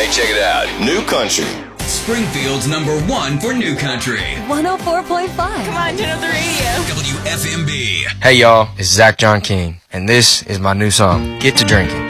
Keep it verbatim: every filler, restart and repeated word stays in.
Hey, check it out. New Country. Springfield's number one for New Country. one oh four point five. Come on, turn up the radio. W F M B. Hey y'all, it's Zach John King, and this is my new song, Get to Drinking.